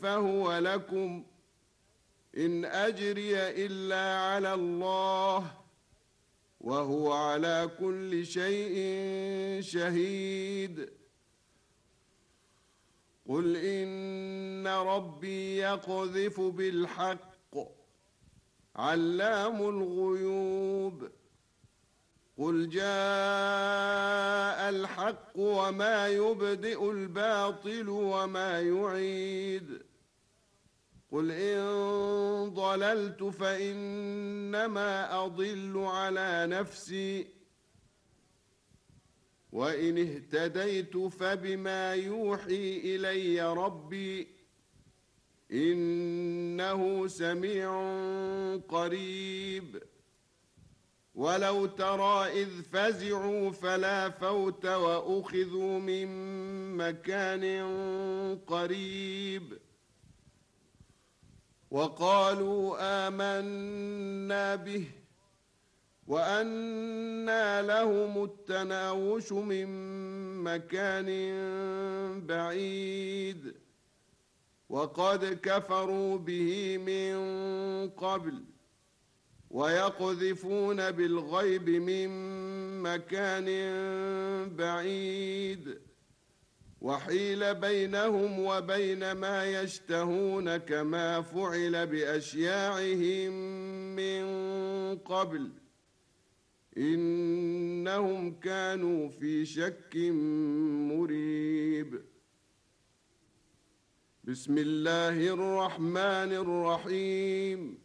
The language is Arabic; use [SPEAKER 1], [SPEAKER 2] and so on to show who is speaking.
[SPEAKER 1] فهو لكم إن أجري إلا على الله وهو على كل شيء شهيد. قل إن ربي يقذف بالحق علام الغيوب. قل جاء الحق وما يبدئ الباطل وما يعيد. قل إن ضللت فإنما أضل على نفسي وإن اهتديت فبما يوحي إلي ربي إنه سميع قريب. ولو ترى إذ فزعوا فلا فوت وأخذوا من مكان قريب وقالوا آمنا به وأنى لهم التناوش من مكان بعيد وقد كفروا به من قبل ويقذفون بالغيب من مكان بعيد وحيل بينهم وبين ما يشتهون كما فعل بأشياعهم من قبل إنهم كانوا في شك مريب. بسم الله الرحمن الرحيم.